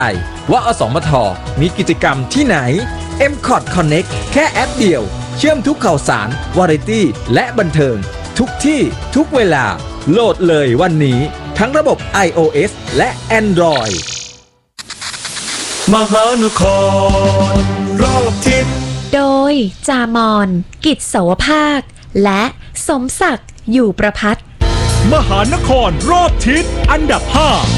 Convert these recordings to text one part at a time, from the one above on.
ว่าอสมทมีกิจกรรมที่ไหน MCOT Connect แค่แอปเดียวเชื่อมทุกข่าวสารวาไรตี้และบันเทิงทุกที่ทุกเวลาโหลดเลยวันนี้ทั้งระบบ iOS และ Android มหานครรอบทิศโดยจามอนกิจเสาวภาคและสมศักดิ์อยู่ประภัตมหานครรอบทิศอันดับ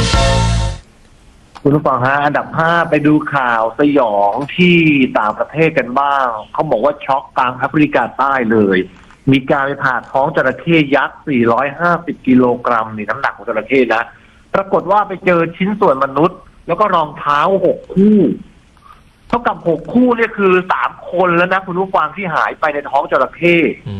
5 คุณผู้ฟังฮะอันดับ5ไปดูข่าวสยองที่ต่างประเทศกันบ้างเขาบอกว่าช็อกกลางแอฟริกาใต้เลยมีการไปผ่าท้องจระเข้ยักษ์450กิโลกรัมนี่น้ำหนักของจระเข้นะปรากฏว่าไปเจอชิ้นส่วนมนุษย์แล้วก็รองเท้า6คู่เท่ากับ6คู่เนี่ยคือ3คนแล้วนะคุณผู้ฟังที่หายไปในท้องจระเข้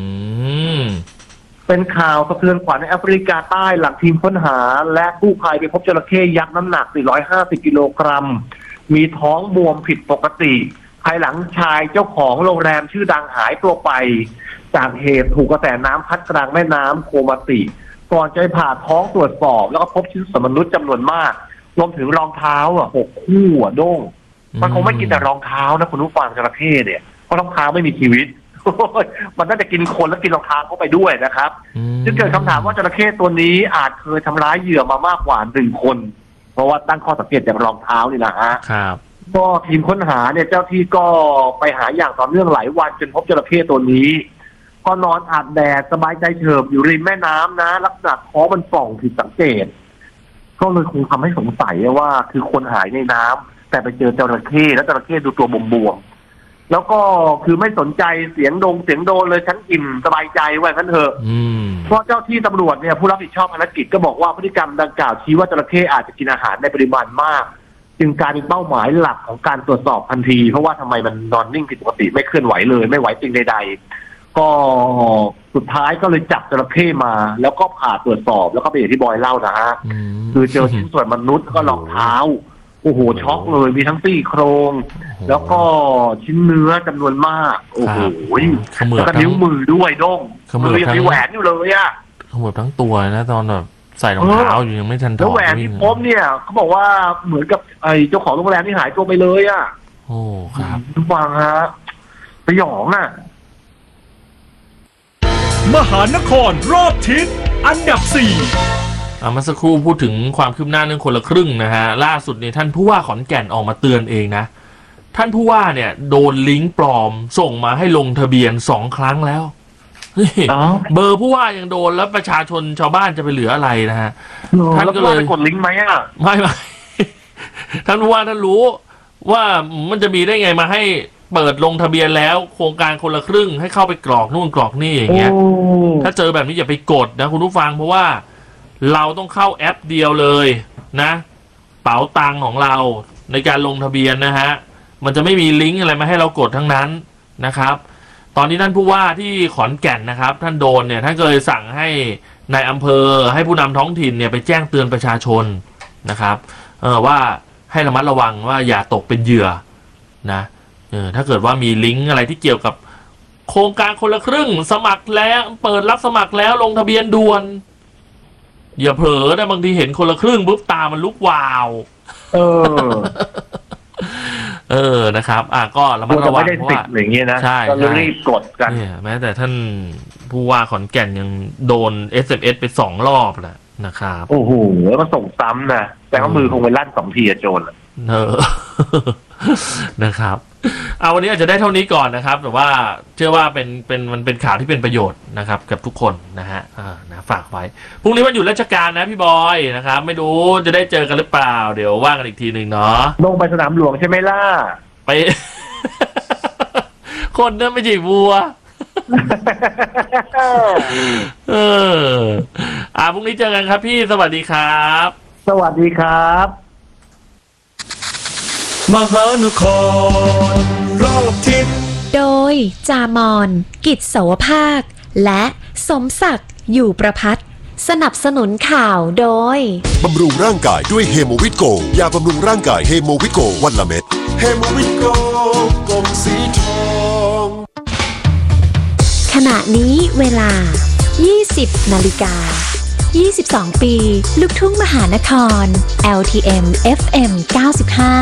เป็นข่าวสะเทือนขวัญในแอฟริกาใต้หลังทีมค้นหาและกู้ภัยไปพบจระเข้ยักษ์น้ำหนัก450กิโลกรัมมีท้องบวมผิดปกติภายหลังชายเจ้าของโรงแรมชื่อดังหายตัวไปจากเหตุถูกกระแสน้ำพัดกลางแม่น้ำโคมาติก่อนจะผ่าท้องตรวจสอบแล้วก็พบชิ้นส่วนมนุษย์จำนวนมากรวมถึงรองเท้า6คู่โด้งมันคงไม่กินแต่รองเท้านะคุณผู้ฟังจระเข้เนี่ยเพราะรองเท้าไม่มีชีวิตมันน่าจะกินคนแล้วกินรองเท้าเข้าไปด้วยนะครับจึงเกิดคำถามว่าจระเข้ตัวนี้อาจเคยทำร้ายเหยื่อมามากกว่า1คนเพราะว่าตั้งข้อสังเกตจากรองเท้านี่นะฮะก็ทีมค้นหาเนี่ยเจ้าที่ก็ไปหาอย่างต่อเนื่องหลายวันจนพบจระเข้ตัวนี้ก็นอนอาบแดดสบายใจเฉิบอยู่ริมแม่น้ำนะลักษณะท้องมันป่องผิดสังเกตก็เลยคงทำให้สงสัยว่าคือคนหายในน้ำแต่ไปเจอจระเข้แล้วจระเข้ดูตัวบวมๆแล้วก็คือไม่สนใจเสียงโดนเลยฉันอิ่มสบายใจไว้กันเถอะเพราะเจ้าที่ตำรวจเนี่ยผู้รับผิดชอบภารกิจก็บอกว่าพฤติกรรมดังกล่าวชี้ว่าจระเข้อาจจะกินอาหารในปริมาณมากจึงกลายเป็นเป้าหมายหลักของการตรวจสอบทันทีเพราะว่าทำไมมันนอนนิ่งผิดปกติไม่เคลื่อนไหวเลยไม่ไหวจริงใดๆก็สุดท้ายก็เลยจับจระเข้มาแล้วก็ผ่าตรวจสอบแล้วก็เป็นอย่างที่บอยเล่านะฮะคือเจอชิ้นส่วนมนุษย์ก็รองเท้าโอ้โหช็อกเลยมีทั้งซี่โครงแล้วก็ชิ้นเนื้อจำนวนมากโอ้โหแล้วก็นิ้วมือด้วยด้งมือยังมีแหวนอยู่เลยอะขมวดทั้งตัวนะตอนแบบใส่รองเท้าอยู่ยังไม่ทันถอดแล้วแหวนที่พบเนี่ยเขาบอกว่าเหมือนกับไอ้เจ้าของโรงแรมที่หายตัวไปเลยอะโอ้ครับทุกฟังฮะสยองอะมหานครรอบทิศอันดับ4 เมื่อสักครู่พูดถึงความคืบหน้าเรื่องคนละครึ่งนะฮะล่าสุดเนี่ยท่านผู้ว่าขอนแก่นออกมาเตือนเองนะท่านผู้ว่าเนี่ยโดนลิงก์ปลอมส่งมาให้ลงทะเบียน2ครั้งแล้วเบอร์ผู้ว่ายังโดนแล้วประชาชนชาวบ้านจะไปเหลืออะไรนะฮะท่านก็เลยกดลิงก์ไหมอ่ะไม่ท่านผู้ว่าท่านรู้ว่ามันจะมีได้ไงมาให้เปิดลงทะเบียนแล้วโครงการคนละครึ่งให้เข้าไปกรอกนู่นกรอกนี่อย่างเงี้ยถ้าเจอแบบนี้อย่าไปกดนะคุณผู้ฟังเพราะว่าเราต้องเข้าแอปเดียวเลยนะเป๋าตังของเราในการลงทะเบียนนะฮะมันจะไม่มีลิงก์อะไรมาให้เรากดทั้งนั้นนะครับตอนนี้ท่านผู้ว่าที่ขอนแก่นนะครับท่านโดนเนี่ยท่านก็เลยสั่งให้ในอำเภอให้ผู้นำท้องถิ่นเนี่ยไปแจ้งเตือนประชาชนนะครับว่าให้ระมัดระวังว่าอย่าตกเป็นเหยื่อนะถ้าเกิดว่ามีลิงก์อะไรที่เกี่ยวกับโครงการคนละครึ่งสมัครแล้วเปิดรับสมัครแล้วลงทะเบียนด่วนอย่าเผลอนะบางทีเห็นคนละครึ่งปุ๊บตามันลุกวาวนะครับก็ระมัดระวังเพราะว่าอย่างเงี้ยนะใช่ก็รีบกดกันแม้แต่ท่านผู้ว่าขอนแก่นยังโดน SMS ไป2 รอบแหละนะครับโอ้โหแล้วก็ส่งซ้ำนะแต่ว่ามือคงไปลั่น2 ทีโจรนะครับวันนี้อาจจะได้เท่านี้ก่อนนะครับแต่ว่าเชื่อว่ามันเป็นข่าวที่เป็นประโยชน์นะครับกับทุกคนนะฮะฝากไว้พรุ่งนี้วันหยุดราชการนะพี่บอยนะครับไม่รู้จะได้เจอกันหรือเปล่าเดี๋ยวว่ากันอีกทีหนึ่งเนาะลงไปสนามหลวงใช่ไหมล่ะไป คนนั้นไม่ใช่วัว พรุ่งนี้เจอกันครับพี่สวัสดีครับสวัสดีครับมหานครรอบทิศโดยจามอนกิจเสาวภาคและสมศักดิ์อยู่ประภัตสนับสนุนข่าวโดยบำรุงร่างกายด้วยเฮโมวิตโกยาบำรุงร่างกายเฮโมวิตโกวันละเม็ดเฮโมวิตโกกล่องสีทองขณะนี้เวลา 20 นาฬิกา 22 ปี ลูกทุ่งมหานคร LTM FM 95